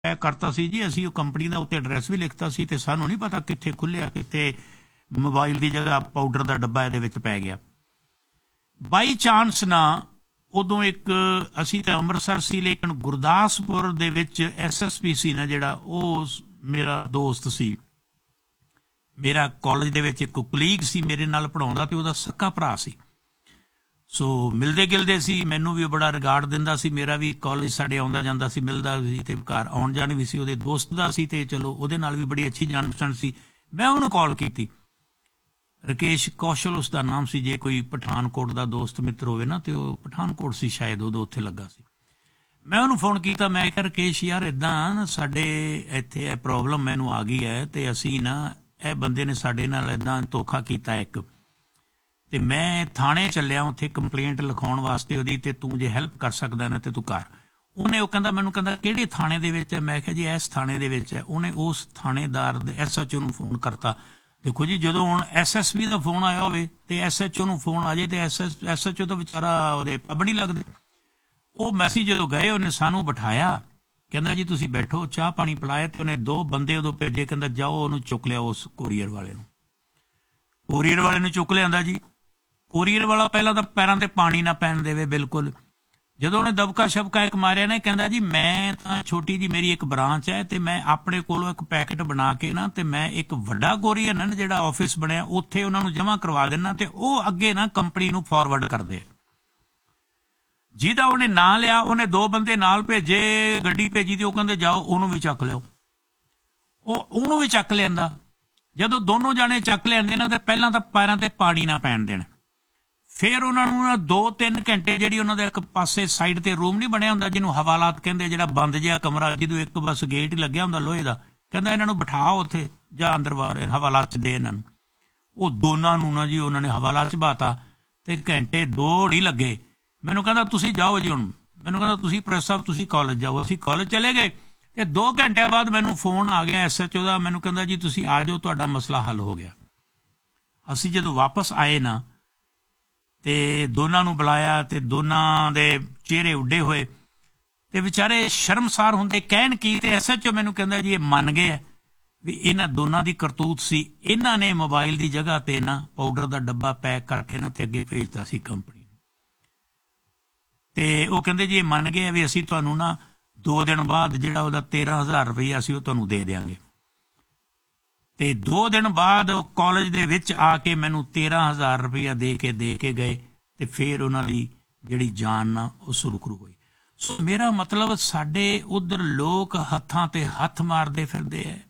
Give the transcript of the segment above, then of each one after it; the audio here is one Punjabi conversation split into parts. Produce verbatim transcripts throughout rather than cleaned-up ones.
ਪੈਕ ਕਰਤਾ ਸੀ ਜੀ ਅਸੀਂ, ਉਹ ਕੰਪਨੀ ਦਾ ਉੱਤੇ ਐਡਰੈਸ ਵੀ ਲਿਖਤਾ ਸੀ, ਤੇ ਸਾਨੂੰ ਨਹੀਂ ਪਤਾ ਕਿੱਥੇ ਖੁੱਲਿਆ, ਕਿੱਥੇ ਮੋਬਾਈਲ ਦੀ ਜਗ੍ਹਾ ਪਾਊਡਰ ਦਾ ਡੱਬਾ ਇਹਦੇ ਵਿੱਚ ਪੈ ਗਿਆ। ਬਾਈ ਚਾਂਸ ਨਾ ਉਦੋਂ ਇੱਕ ਅਸੀਂ ਤਾਂ ਅੰਮ੍ਰਿਤਸਰ ਸੀ, ਲੇਕਿਨ ਗੁਰਦਾਸਪੁਰ ਦੇ ਵਿੱਚ ਐਸ ਐਸ ਪੀ ਸੀ ਨਾ ਜਿਹੜਾ, ਉਹ ਮੇਰਾ ਦੋਸਤ ਸੀ। ਮੇਰਾ ਕਾਲਜ ਦੇ ਵਿੱਚ ਇੱਕ ਕੁਲੀਗ ਸੀ ਮੇਰੇ ਨਾਲ ਪੜ੍ਹਾਉਂਦਾ, ਤੇ ਉਹਦਾ ਸਕਾ ਭਰਾ ਸੀ। ਸੋ ਮਿਲਦੇ ਗਿਲਦੇ ਸੀ, ਮੈਨੂੰ ਵੀ ਬੜਾ ਰਿਗਾਰਡ ਦਿੰਦਾ ਸੀ। ਮੇਰਾ ਵੀ ਕਾਲਜ ਸਾਡੇ ਆਉਂਦਾ ਜਾਂਦਾ ਸੀ, ਮਿਲਦਾ ਸੀ, ਤੇ ਘਰ ਆਉਣ ਜਾਣ ਵੀ ਸੀ। ਉਹਦੇ ਦੋਸਤ ਦਾ ਸੀ, ਤੇ ਚਲੋ ਉਹਦੇ ਨਾਲ ਵੀ ਬੜੀ ਅੱਛੀ ਜਾਣ ਪਛਾਣ ਸੀ। ਮੈਂ ਉਹਨੂੰ ਕਾਲ ਕੀਤੀ, ਰਕੇਸ਼ ਕੌਸ਼ਲ ਉਸਦਾ ਨਾਮ ਸੀ। ਜੇ ਕੋਈ ਪਠਾਨਕੋਟ ਦਾ ਦੋਸਤ ਮਿੱਤਰ ਹੋਵੇ ਨਾ, ਤੇ ਉਹ ਪਠਾਨਕੋਟ ਸੀ ਸ਼ਾਇਦ, ਉਦੋਂ ਉੱਥੇ ਲੱਗਾ ਸੀ। ਮੈਂ ਉਹਨੂੰ ਫੋਨ ਕੀਤਾ, ਮੈਂ ਕਿਹਾ ਰਕੇਸ਼ ਯਾਰ ਇੱਦਾਂ ਸਾਡੇ ਇੱਥੇ ਇਹ ਪ੍ਰੋਬਲਮ ਮੈਨੂੰ ਆ ਗਈ ਹੈ, ਤੇ ਅਸੀਂ ਨਾ ਇਹ ਬੰਦੇ ਨੇ ਸਾਡੇ ਨਾਲ ਇੱਦਾਂ ਧੋਖਾ ਕੀਤਾ ਇੱਕ, ਤੇ ਮੈਂ ਥਾਣੇ ਚੱਲਿਆ ਉੱਥੇ ਕੰਪਲੇਂਟ ਲਿਖਾਉਣ ਵਾਸਤੇ ਉਹਦੀ, ਤੇ ਤੂੰ ਜੇ ਹੈਲਪ ਕਰ ਸਕਦਾ ਨਾ ਤੇ ਤੂੰ ਕਰ। ਉਹਨੇ ਉਹ ਕਹਿੰਦਾ ਮੈਨੂੰ ਕਹਿੰਦਾ ਕਿਹੜੇ ਥਾਣੇ ਦੇ ਵਿੱਚ ਹੈ? ਮੈਂ ਕਿਹਾ ਜੀ ਇਸ ਥਾਣੇ ਦੇ ਵਿੱਚ ਹੈ। ਉਹਨੇ ਉਸ ਥਾਣੇਦਾਰ ਦੇ ਐਸ ਐਚ ਓ ਨੂੰ ਫੋਨ ਕਰਤਾ। ਦੇਖੋ ਜੀ, ਜਦੋਂ ਹੁਣ ਐਸ ਐਸ ਪੀ ਦਾ ਫੋਨ ਆਇਆ ਹੋਵੇ ਤੇ ਐਸ ਐਚ ਓ ਨੂੰ ਫੋਨ ਆ ਜਾਏ, ਤੇ S S S H O ਤਾਂ ਵਿਚਾਰਾ ਉਹਦੇ ਪੱਬ ਨਹੀਂ ਲੱਗਦੇ। ਉਹ ਮੈਸੇਜ ਜਦੋਂ ਗਏ, ਉਹਨੇ ਸਾਨੂੰ ਬਿਠਾਇਆ, ਕਹਿੰਦਾ ਜੀ ਤੁਸੀਂ ਬੈਠੋ, ਚਾਹ ਪਾਣੀ ਪਿਲਾਇਆ, ਤੇ ਉਹਨੇ ਦੋ ਬੰਦੇ ਉਦੋਂ ਭੇਜੇ, ਕਹਿੰਦਾ ਜਾਓ ਉਹਨੂੰ ਚੁੱਕ ਲਿਆ, ਉਸ ਕੋਰੀਅਰ ਵਾਲੇ ਨੂੰ। ਕੋਰੀਅਰ ਵਾਲੇ ਨੂੰ ਚੁੱਕ ਲਿਆਂਦਾ ਜੀ। ਕੋਰੀਅਰ ਵਾਲਾ ਪਹਿਲਾਂ ਤਾਂ ਪੈਰਾਂ ਤੇ ਪਾਣੀ ਨਾ ਪੈਣ ਦੇਵੇ ਬਿਲਕੁਲ। ਜਦੋਂ ਉਹਨੇ ਦਬਕਾ ਸ਼ਬਕਾ ਇੱਕ ਮਾਰਿਆ ਨਾ, ਕਹਿੰਦਾ ਜੀ ਮੈਂ ਤਾਂ ਛੋਟੀ ਜੀ ਮੇਰੀ ਇੱਕ ਬ੍ਰਾਂਚ ਹੈ, ਤੇ ਮੈਂ ਆਪਣੇ ਕੋਲੋਂ ਇੱਕ ਪੈਕਟ ਬਣਾ ਕੇ ਨਾ, ਤੇ ਮੈਂ ਇੱਕ ਵੱਡਾ ਕੋਰੀਅਰ ਨਾ ਜਿਹੜਾ ਆਫਿਸ ਬਣਿਆ ਉੱਥੇ ਉਹਨਾਂ ਨੂੰ ਜਮ੍ਹਾਂ ਕਰਵਾ ਦੇਣਾ, ਤੇ ਉਹ ਅੱਗੇ ਨਾ ਕੰਪਨੀ ਨੂੰ ਫਾਰਵਰਡ ਕਰਦੇ। ਜਿਹਦਾ ਉਹਨੇ ਨਾਂ ਲਿਆ, ਉਹਨੇ ਦੋ ਬੰਦੇ ਨਾਲ ਭੇਜੇ, ਗੱਡੀ ਭੇਜੀ, ਤੇ ਉਹ ਕਹਿੰਦੇ ਜਾਓ ਉਹਨੂੰ ਵੀ ਚੱਕ ਲਿਓ। ਉਹ ਉਹਨੂੰ ਵੀ ਚੱਕ ਲਿਆਂਦਾ। ਜਦੋਂ ਦੋਨੋਂ ਜਾਣੇ ਚੱਕ ਲਿਆਂਦੇ ਨਾ, ਤੇ ਪਹਿਲਾਂ ਤਾਂ ਪੈਰਾਂ ਤੇ ਪਾਣੀ ਨਾ ਪੈਣ ਦੇਣ। ਫਿਰ ਉਹਨਾਂ ਨੂੰ ਨਾ ਦੋ ਤਿੰਨ ਘੰਟੇ ਜਿਹੜੀ ਉਹਨਾਂ ਦਾ ਇੱਕ ਪਾਸੇ ਸਾਈਡ ਤੇ ਰੂਮ ਨਹੀਂ ਬਣਿਆ ਹੁੰਦਾ ਜਿਹਨੂੰ ਹਵਾਲਾਤ ਕਹਿੰਦੇ, ਜਿਹੜਾ ਬੰਦ ਜਿਹਾ ਕਮਰਾ ਜਿਹਦੋਂ ਇੱਕ ਬਸ ਗੇਟ ਹੀ ਲੱਗਿਆ ਹੁੰਦਾ ਲੋਹੇ ਦਾ, ਕਹਿੰਦਾ ਇਹਨਾਂ ਨੂੰ ਬਿਠਾਓ ਉੱਥੇ ਜਾਂ ਅੰਦਰ ਬਾਹਰ ਹਵਾਲਾਤ 'ਚ ਦੇ ਇਹਨਾਂ ਨੂੰ। ਉਹ ਦੋਨਾਂ ਨੂੰ ਨਾ ਜੀ ਉਹਨਾਂ ਨੇ ਹਵਾਲਾਤ 'ਚ ਬਾਤਾ, ਤੇ ਘੰਟੇ ਦੋ ਨਹੀਂ ਲੱਗੇ। ਮੈਨੂੰ ਕਹਿੰਦਾ ਤੁਸੀਂ ਜਾਓ ਜੀ ਹੁਣ। ਮੈਨੂੰ ਕਹਿੰਦਾ ਤੁਸੀਂ ਪ੍ਰੈਸ ਸਾਹਿਬ ਤੁਸੀਂ ਕਾਲਜ ਜਾਓ। ਅਸੀਂ ਕਾਲਜ ਚਲੇ ਗਏ, ਤੇ ਦੋ ਘੰਟਿਆਂ ਬਾਅਦ ਮੈਨੂੰ ਫੋਨ ਆ ਗਿਆ ਐਸ ਐਚ ਓ ਦਾ। ਮੈਨੂੰ ਕਹਿੰਦਾ ਜੀ ਤੁਸੀਂ ਆ ਜਾਓ, ਤੁਹਾਡਾ ਮਸਲਾ ਹੱਲ ਹੋ ਗਿਆ। ਅਸੀਂ ਜਦੋਂ ਵਾਪਸ ਆਏ ਨਾ, ਤੇ ਦੋਨਾਂ ਨੂੰ ਬੁਲਾਇਆ, ਤੇ ਦੋਨਾਂ ਦੇ ਚਿਹਰੇ ਉੱਡੇ ਹੋਏ, ਤੇ ਵਿਚਾਰੇ ਸ਼ਰਮਸਾਰ ਹੁੰਦੇ ਕਹਿਣ ਕੀ। ਤੇ ਐਸ ਐਚ ਓ ਮੈਨੂੰ ਕਹਿੰਦਾ ਜੀ ਇਹ ਮੰਨ ਗਏ ਵੀ ਇਹਨਾਂ ਦੋਨਾਂ ਦੀ ਕਰਤੂਤ ਸੀ। ਇਹਨਾਂ ਨੇ ਮੋਬਾਈਲ ਦੀ ਜਗ੍ਹਾ ਤੇ ਨਾ ਪਾਊਡਰ ਦਾ ਡੱਬਾ ਪੈਕ ਕਰਕੇ ਨਾ ਤੇ ਅੱਗੇ ਭੇਜਤਾ ਸੀ ਕੰਪਨੀ ਨੂੰ। ਤੇ ਉਹ ਕਹਿੰਦੇ ਜੀ ਇਹ ਮੰਨ ਗਏ ਵੀ ਅਸੀਂ ਤੁਹਾਨੂੰ ਨਾ ਦੋ ਦਿਨ ਬਾਅਦ ਜਿਹੜਾ ਉਹਦਾ ਤੇਰਾਂ ਹਜ਼ਾਰ ਰੁਪਈਆ ਸੀ ਉਹ ਤੁਹਾਨੂੰ ਦੇ ਦਿਆਂਗੇ। ਤੇ ਦੋ ਦਿਨ ਬਾਅਦ ਕਾਲਜ ਦੇ ਵਿੱਚ ਆ ਕੇ ਮੈਨੂੰ ਤੇਰਾਂ ਹਜ਼ਾਰ ਰੁਪਈਆ ਦੇ ਕੇ ਦੇ ਕੇ ਗਏ, ਤੇ ਫਿਰ ਉਹਨਾਂ ਦੀ ਜਿਹੜੀ ਜਾਨ ਨਾ ਉਹ ਸੁਰਖਰੂ ਹੋਈ। ਸੋ ਮੇਰਾ ਮਤਲਬ ਸਾਡੇ ਉੱਧਰ ਲੋਕ ਹੱਥਾਂ ਤੇ ਹੱਥ ਮਾਰਦੇ ਫਿਰਦੇ ਹੈ,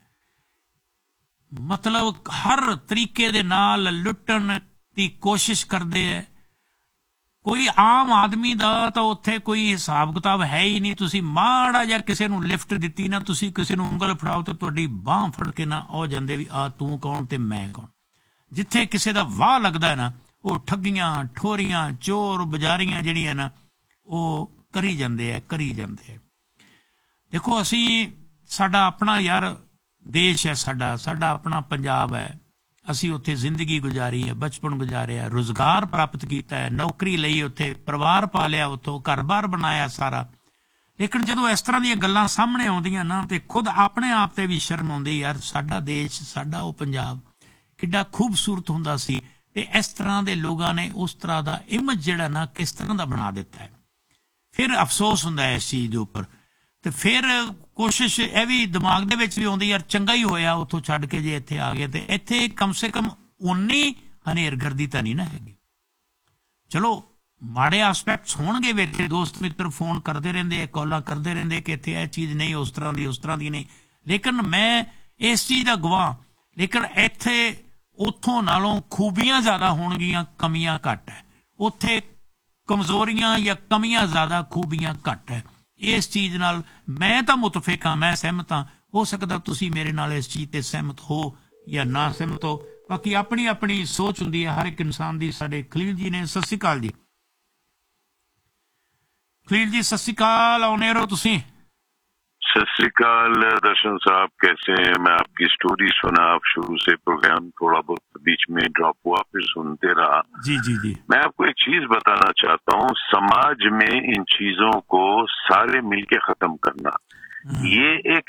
ਮਤਲਬ ਹਰ ਤਰੀਕੇ ਦੇ ਨਾਲ ਲੁੱਟਣ ਦੀ ਕੋਸ਼ਿਸ਼ ਕਰਦੇ ਹੈ। ਕੋਈ ਆਮ ਆਦਮੀ ਦਾ ਤਾਂ ਉੱਥੇ ਕੋਈ ਹਿਸਾਬ ਕਿਤਾਬ ਹੈ ਹੀ ਨਹੀਂ। ਤੁਸੀਂ ਮਾੜਾ ਜਿਹਾ ਕਿਸੇ ਨੂੰ ਲਿਫਟ ਦਿੱਤੀ ਨਾ, ਤੁਸੀਂ ਕਿਸੇ ਨੂੰ ਉਂਗਲ ਫੜਾਓ ਤੇ ਤੁਹਾਡੀ ਬਾਂਹ ਫੜ ਕੇ ਨਾ ਉਹ ਜਾਂਦੇ ਵੀ ਆ ਤੂੰ ਕੌਣ ਤੇ ਮੈਂ ਕੌਣ। ਜਿੱਥੇ ਕਿਸੇ ਦਾ ਵਾਹ ਲੱਗਦਾ ਨਾ, ਉਹ ਠੱਗੀਆਂ ਠੋਰੀਆਂ ਚੋਰ ਬਜ਼ਾਰੀਆਂ ਜਿਹੜੀਆਂ ਨਾ ਉਹ ਕਰੀ ਜਾਂਦੇ ਆ ਕਰੀ ਜਾਂਦੇ ਆ। ਦੇਖੋ ਅਸੀਂ ਸਾਡਾ ਆਪਣਾ ਯਾਰ ਦੇਸ਼ ਹੈ, ਸਾਡਾ ਸਾਡਾ ਆਪਣਾ ਪੰਜਾਬ ਹੈ। ਅਸੀਂ ਉੱਥੇ ਜ਼ਿੰਦਗੀ ਗੁਜ਼ਾਰੀ ਹੈ, ਬਚਪਨ ਗੁਜ਼ਾਰਿਆ, ਰੁਜ਼ਗਾਰ ਪ੍ਰਾਪਤ ਕੀਤਾ ਹੈ, ਨੌਕਰੀ ਲਈ, ਉੱਥੇ ਪਰਿਵਾਰ ਪਾਲਿਆ, ਉੱਥੋਂ ਘਰ-ਬਾਰ ਬਣਾਇਆ ਸਾਰਾ। ਲੇਕਿਨ ਜਦੋਂ ਇਸ ਤਰ੍ਹਾਂ ਦੀਆਂ ਗੱਲਾਂ ਸਾਹਮਣੇ ਆਉਂਦੀਆਂ ਨਾ, ਤੇ ਖੁਦ ਆਪਣੇ ਆਪ ਤੇ ਵੀ ਸ਼ਰਮ ਆਉਂਦੀ ਯਾਰ, ਸਾਡਾ ਦੇਸ਼, ਸਾਡਾ ਉਹ ਪੰਜਾਬ ਕਿੱਡਾ ਖੂਬਸੂਰਤ ਹੁੰਦਾ ਸੀ, ਤੇ ਇਸ ਤਰ੍ਹਾਂ ਦੇ ਲੋਕਾਂ ਨੇ ਉਸ ਤਰ੍ਹਾਂ ਦਾ ਇਮੇਜ ਜਿਹੜਾ ਨਾ ਕਿਸ ਤਰ੍ਹਾਂ ਦਾ ਬਣਾ ਦਿੱਤਾ ਹੈ। ਫਿਰ ਅਫਸੋਸ ਹੁੰਦਾ ਹੈ ਇਸ ਚੀਜ਼ ਦੇ ਉੱਪਰ। ਤੇ ਫਿਰ ਕੋਸ਼ਿਸ਼ ਇਹ ਵੀ ਦਿਮਾਗ ਦੇ ਵਿੱਚ ਵੀ ਆਉਂਦੀ ਯਾਰ ਚੰਗਾ ਹੀ ਹੋਇਆ ਉੱਥੋਂ ਛੱਡ ਕੇ ਜੇ ਇੱਥੇ ਆ ਗਏ, ਤੇ ਇੱਥੇ ਕਮ ਸੇ ਕਮ ਉਨੀ ਹਨੇਰਗਰਦੀ ਤਾਂ ਨਹੀਂ ਨਾ ਹੈਗੀ। ਚਲੋ ਮਾੜੇ ਆਸਪੈਕਟਸ ਹੋਣਗੇ ਵਿੱਚ, ਦੋਸਤ ਮਿੱਤਰ ਫੋਨ ਕਰਦੇ ਰਹਿੰਦੇ, ਕਾਲਾਂ ਕਰਦੇ ਰਹਿੰਦੇ ਕਿ ਇੱਥੇ ਇਹ ਚੀਜ਼ ਨਹੀਂ, ਉਸ ਤਰ੍ਹਾਂ ਦੀ ਉਸ ਤਰ੍ਹਾਂ ਦੀ ਨਹੀਂ। ਲੇਕਿਨ ਮੈਂ ਇਸ ਚੀਜ਼ ਦਾ ਗਵਾਹ, ਲੇਕਿਨ ਇੱਥੇ ਉੱਥੋਂ ਨਾਲੋਂ ਖੂਬੀਆਂ ਜ਼ਿਆਦਾ ਹੋਣਗੀਆਂ, ਕਮੀਆਂ ਘੱਟ ਹੈ। ਉੱਥੇ ਕਮਜ਼ੋਰੀਆਂ ਜਾਂ ਕਮੀਆਂ ਜ਼ਿਆਦਾ, ਖੂਬੀਆਂ ਘੱਟ ਹੈ। ਇਸ ਚੀਜ਼ ਨਾਲ ਮੈਂ ਤਾਂ ਮੁਤਫਿਕ ਹਾਂ, ਮੈਂ ਸਹਿਮਤ ਹਾਂ। ਹੋ ਸਕਦਾ ਤੁਸੀਂ ਮੇਰੇ ਨਾਲ ਇਸ ਚੀਜ਼ ਤੇ ਸਹਿਮਤ ਹੋ ਜਾਂ ਨਾ ਸਹਿਮਤ ਹੋ, ਬਾਕੀ ਆਪਣੀ ਆਪਣੀ ਸੋਚ ਹੁੰਦੀ ਹੈ ਹਰ ਇੱਕ ਇਨਸਾਨ ਦੀ। ਸਾਡੇ ਖਲੀਲ ਜੀ ਨੇ, ਸਤਿ ਸ਼੍ਰੀ ਅਕਾਲ ਜੀ। खलील जी सत श्री अकाल, ऑन एयर हो तुसी? सत श्री अकाल दर्शन साहब, कैसे हैं? मैं आपकी स्टोरी सुना, आप शुरू से प्रोग्राम थोड़ा बहुत बीच में ड्रॉप हुआ, फिर सुनते रहा। जी जी जी। मैं आपको एक चीज बताना चाहता हूँ, समाज में इन चीजों को सारे मिलके खत्म करना। ये एक